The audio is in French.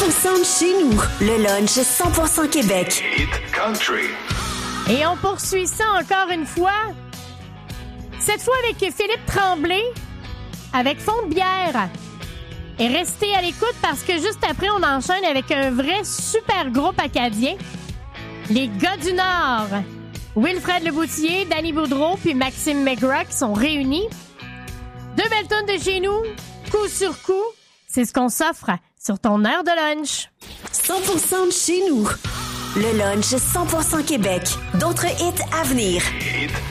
100% de chez nous. Le lunch 100% Québec. Hit Country. Et on poursuit ça encore une fois. Cette fois avec Philippe Tremblay, avec Fond de bière. Et restez à l'écoute parce que juste après, on enchaîne avec un vrai super groupe acadien. Les gars du Nord. Wilfred Leboutillier, Danny Boudreau puis Maxime McGraw qui sont réunis. 2 belles tonnes de chez nous, coup sur coup. C'est ce qu'on s'offre sur ton heure de lunch. 100% de chez nous. Le lunch 100% Québec. D'autres hits à venir. Hit